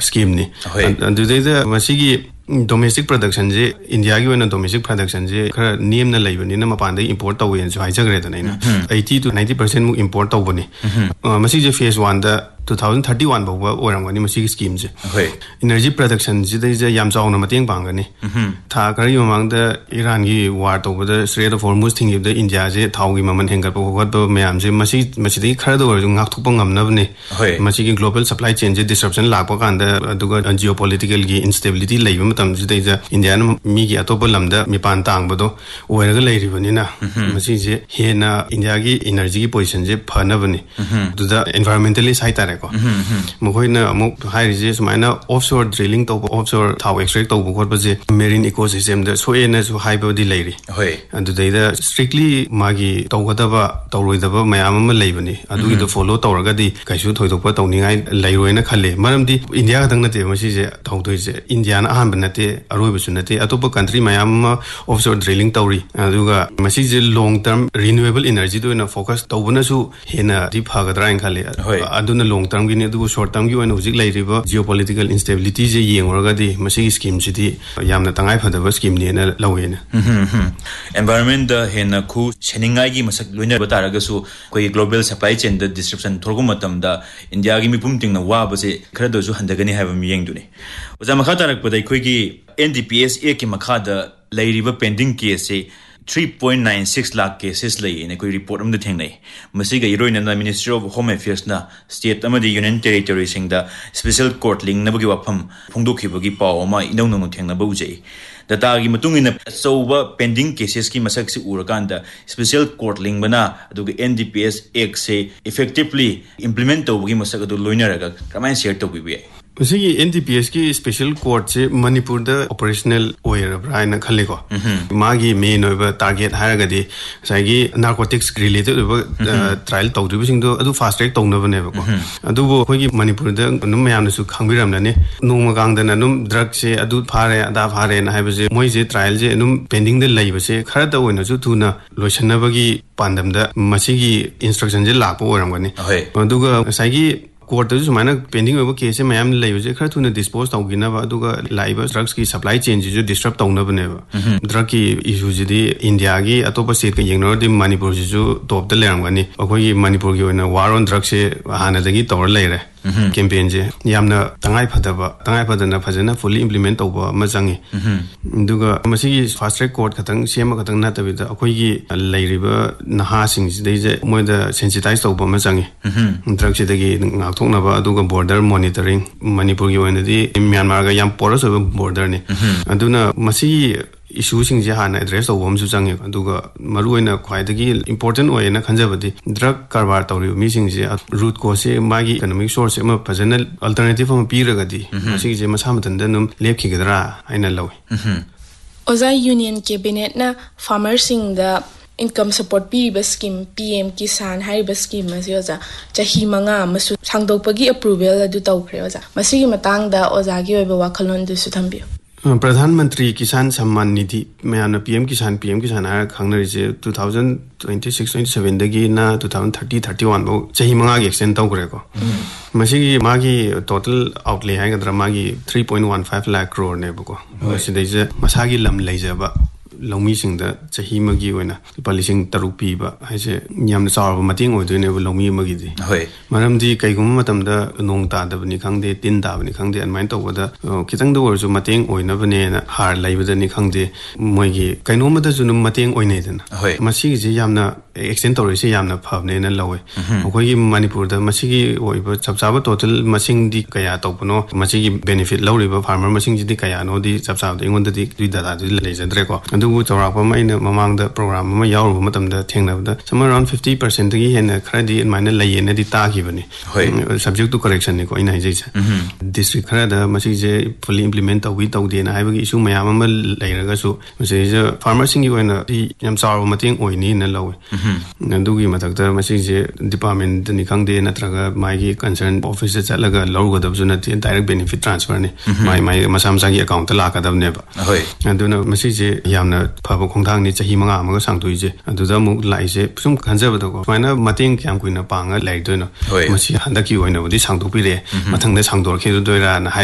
scheme ni domestic production je India gi wena domestic production je khara name na laibani na mapan dai import taw yen so haijagre da naina 80 to 90% mu import taw bani masi je phase 1 da 2031 bawa oramgani masi scheme je energy production je dai je yam chaw na mateng bangani tha kari mamang da Iran gi war taw da Strait of Hormuz thing da India je thaw gi maman hengar pa wat ba mayam je masi dai khara do ngak thuk pa ngam na bani masi gi global supply chain je disruption lak pa kan da aduga geopolitical gi instability laiba India mi gi atopa lamda mipan tang bado oiraga leiribani na masi je hena India gi energy gi position je phana bani duda environmentally sai tare ko mohoina amuk hairi je sumaina offshore drilling to offshore thau extract to bukot ba je marine ecosystem da so ena so high body leiri adu da strictly magi tawgada ba tawroi da ba mayam ma leibani adu gi do follow tawraga di kaisu thoidok pa tawningai leiroina khalle maramdi India ga dang na te masi je thawdoi je India na han nate aroi sunate atopa country mayam offshore drilling tawri aduga masi je long term renewable energy do na focus tawbana su hena di phagadra in khale aduna long term gi ne du short term gi ona hujik lairiba geopolitical instability je yengoraga di masi scheme ji di yamna tangai phadaba scheme ne na lawena environment da hena khu cheningai gi masak loina bataraga su koi global supply chain da disruption thorgum matam da India gi mipum ting na wa ba se khara do su handagani haiba mi yeng du ne oja makha tarak padai koi gi NDPS A ki makha da lairiba pending case se 3.96 lakh cases lay in a report the thing. Masiga Iroin and the Ministry of Home Affairs na state amadi Union Territory sing the special court link nabagi wapam Punduki bagi paoma inono thing na buje. The tagi matung in a sober pending cases ki masaksi uraganda special court link bana do NDPS Act say effectively implement to masagadu loinaraga kamain share to be. Masi NDPS ki special court se Manipur da operational oira braina khale ko magi main over target haragadi saigi narcotics related trial tawdri sing do adu fast track tawna bane ko adu bo khoi gi Manipur da num mayam su khangbiram na ne nungma gang da na num drug se adu phare ada phare na haiba je moi je trial je num pending da laiba se khara da oina su thuna loishanna bagi pandam da masi gi instruction je lakpo oram gani adu ga saigi court is mana pending over case mayam laiuse khara thuna dispose tawgina ba aduga live drugs ki supply chain ji disrupt tawna bane ba drug ki issue ji di India gi atopa state ka yengnor di Manipur ji ju top da leram gani akoi gi Manipur gi oina war on drugs se hana dagi tawr leire campaign je yamna tangai phadana phajana fully implement tawba ma changi duga masi gi fast track court khatang sema khatang na tabi da akoi gi leiriba naha sing ji dei je moi da sensitize tawba ma changi drugs se dagi thokna ba aduga border monitoring Manipur gi oina di Myanmar ga yam porous border ni aduna masi issue sing je hana address tawbam su changi aduga maru oina khwai dagi important oina khanjabadi drug karbar tawri mi sing je root cause se magi economic source ma phajana alternative ma piragadi masi je masa matanda num lepki gadra aina lawi oza union cabinet na farmer sing da income support piriba scheme PM Kisan hariba scheme masi oza chahi manga masu sangdokpagi approval adu tawkhre oza masi gi matang da oza gi oiba wakhalon du su thambiyo Pradhanmantri Kisan Samman Nidhi mayamna PM Kisan ara khangnari je 2026-27 dagi na 2030-31 bo chahi manga gi extend tawkre ko masi gi magi total outlay ha gadra magi 3.15 lakh crore ne bo ko masi dei je masagi lam leijaba longmi sing da chahi magi oina palising tarupi ba haise nyam saw mating oidune bo longmi magi di maram di kaigum matam da nong ta da bani khangde tin da bani khangde anmain to da kitang do orju mating oina bane na har laibada ni khangde moi gi kaino ma da junum mating oine den masi gi je yamna extend tori se yamna phabne na lawe koi gi Manipur da masi gi oiba chapchaba total masing di kaya to bono masi gi benefit lawriba farmer masing ji di kaya no di chapchaba de ngon da di data di lejadre ko adu chawrakpa ma ina mamang da program ma yauru matam da thengnabda somewhere around 50% gi hena khara di mine laye na di ta gi bani subject to correction ni ko ina jai district khara da masi je fully implement tawi taw de na haiba gi issue mayam ma lairaga su masi je farmer sing gi oina di yam charu mating oini na lawe nandu gi matak da masi je department ni khangde natraga mai gi concern office chalaga lawga da juna direct benefit transfer ni mai masam sa gi account la ka da ne ba anduna masi je yamna phaba khongthang ni chahi manga ma sangtoi je aduda mu lai je sum khanjaba da ko maina mating kyam kuina panga lai doino masi handaki oina bodi sangtopi re mathang da sangdor khe do ra na